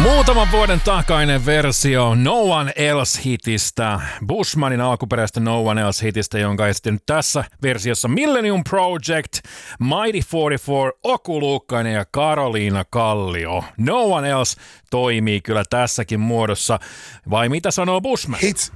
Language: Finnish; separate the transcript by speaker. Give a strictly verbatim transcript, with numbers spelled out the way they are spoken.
Speaker 1: Muutaman vuoden takainen versio No One Else-hitistä, Bushmanin alkuperäistä No One Else-hitistä, jonka esitin tässä versiossa Millennium Project, Mighty neljäkymmentäneljä, Oku Luukkainen ja Karoliina Kallio. No One Else toimii kyllä tässäkin muodossa, vai mitä sanoo Bushman?
Speaker 2: Hits